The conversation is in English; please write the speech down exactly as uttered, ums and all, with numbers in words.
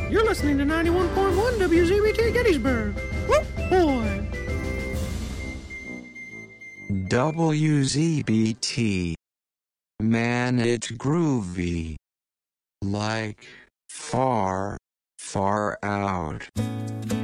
You're listening to ninety-one point one W Z B T Gettysburg. Whoop, boy. W Z B T. Man, it's groovy. Like, far, far out.